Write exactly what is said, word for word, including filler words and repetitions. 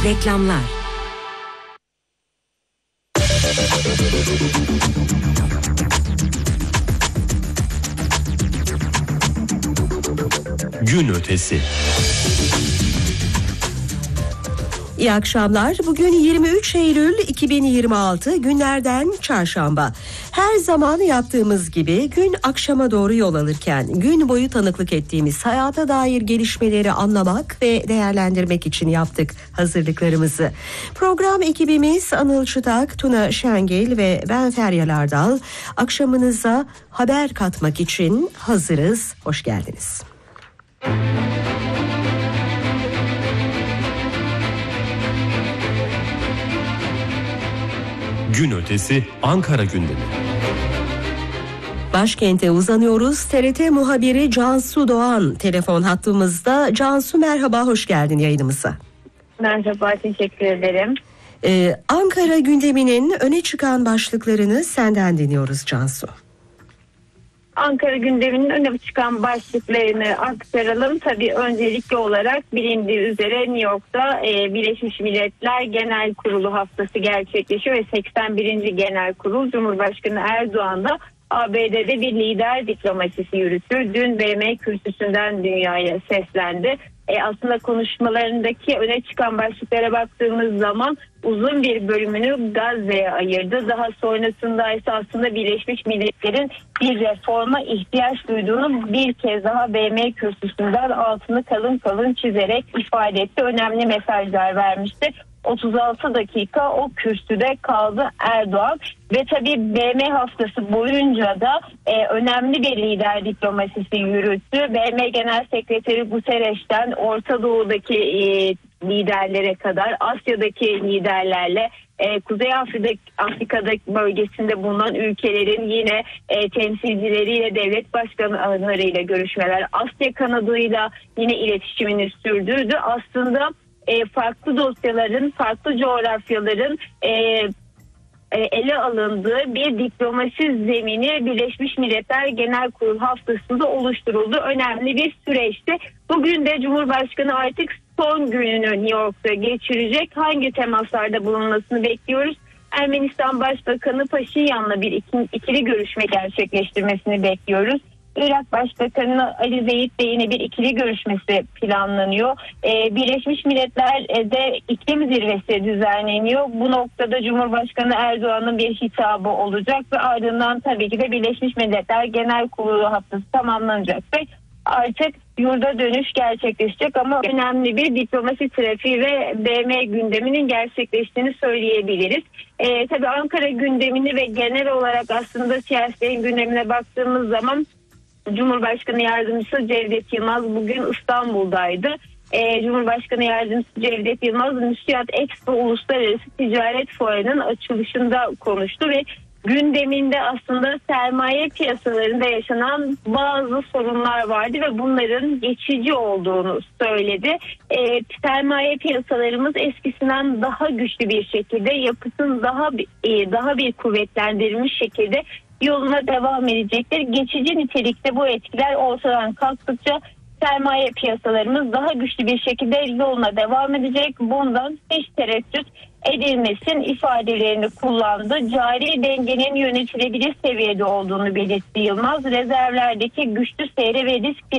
Reklamlar. Gün ötesi. İyi akşamlar. Bugün yirmi üç Eylül iki bin yirmi altı, günlerden çarşamba. Her zaman yaptığımız gibi gün akşama doğru yol alırken gün boyu tanıklık ettiğimiz hayata dair gelişmeleri anlamak ve değerlendirmek için yaptık hazırlıklarımızı. Program ekibimiz Anıl Çıtak, Tuna Şengil ve ben Feryal Ardal. Akşamınıza haber katmak için hazırız. Hoş geldiniz. Gün ötesi Ankara gündemi. Başkente uzanıyoruz. T R T muhabiri Cansu Doğan telefon hattımızda. Cansu merhaba, hoş geldin yayınımıza. Merhaba, teşekkür ederim. Ee, Ankara gündeminin öne çıkan başlıklarını senden dinliyoruz Cansu. Ankara gündeminin öne çıkan başlıklarını aktaralım. Tabii öncelikli olarak bilindiği üzere New York'ta e, Birleşmiş Milletler Genel Kurulu haftası gerçekleşiyor ve seksen birinci Genel Kurul Cumhurbaşkanı Erdoğan da A B D'de bir lider diplomasisi yürütür. Dün B M kürsüsünden dünyaya seslendi. E aslında konuşmalarındaki öne çıkan başlıklara baktığımız zaman uzun bir bölümünü Gazze'ye ayırdı. Daha sonrasında ise aslında Birleşmiş Milletler'in bir reforma ihtiyaç duyduğunu bir kez daha B M kürsüsünden altını kalın kalın çizerek ifade etti. Önemli mesajlar vermişti. otuz altı dakika o kürsüde kaldı Erdoğan ve tabii B M haftası boyunca da e, önemli bir lider diplomasisi yürüttü. B M Genel Sekreteri Guterres'ten Orta Doğu'daki e, liderlere kadar Asya'daki liderlerle e, Kuzey Afrika, Afrika'daki bölgesinde bulunan ülkelerin yine e, temsilcileriyle, devlet başkanlarıyla görüşmeler, Asya kanadıyla yine iletişimini sürdürdü. Aslında E, farklı dosyaların, farklı coğrafyaların e, e, ele alındığı bir diplomasi zemini Birleşmiş Milletler Genel Kurulu haftasında oluşturuldu. Önemli bir süreçti. Bugün de Cumhurbaşkanı artık son gününü New York'ta geçirecek. Hangi temaslarda bulunmasını bekliyoruz? Ermenistan Başbakanı Paşinyan'la bir ikili görüşme gerçekleştirmesini bekliyoruz. Irak Başbakanı Ali Zeyit'le yine bir ikili görüşmesi planlanıyor. Ee, Birleşmiş Milletler'de iklim zirvesi düzenleniyor. Bu noktada Cumhurbaşkanı Erdoğan'ın bir hitabı olacak ve ardından tabii ki de Birleşmiş Milletler Genel Kurulu haftası tamamlanacak ve artık yurda dönüş gerçekleşecek ama önemli bir diplomasi trafiği ve B M gündeminin gerçekleştiğini söyleyebiliriz. Ee, tabii Ankara gündemini ve genel olarak aslında siyasetin gündemine baktığımız zaman Cumhurbaşkanı Yardımcısı Cevdet Yılmaz bugün İstanbul'daydı. Ee, Cumhurbaşkanı Yardımcısı Cevdet Yılmaz MÜSİAD Expo Uluslararası Ticaret Fuarı'nın açılışında konuştu ve gündeminde aslında sermaye piyasalarında yaşanan bazı sorunlar vardı ve bunların geçici olduğunu söyledi. Ee, sermaye piyasalarımız eskisinden daha güçlü bir şekilde, yapısını daha e, daha bir kuvvetlendirilmiş şekilde yoluna devam edecektir. Geçici nitelikte bu etkiler ortadan kalktıkça sermaye piyasalarımız daha güçlü bir şekilde yoluna devam edecek. Bundan hiç tereddüt edilmesin ifadelerini kullandı. Cari dengenin yönetilebilir seviyede olduğunu belirtti Yılmaz. Rezervlerdeki güçlü seyre ve risk